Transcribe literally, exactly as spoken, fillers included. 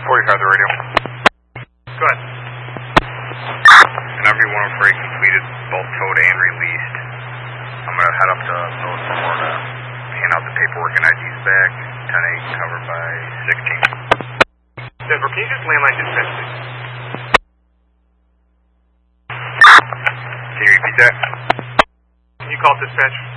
forty-five, the radio. Go ahead. N W one oh three completed, both towed and released. I'm going to head up to Millismore to hand out the paperwork and I Ds back. ten eight covered by sixteen. Denver, can you just landline dispatch, please? Can you repeat that? Can you call dispatch?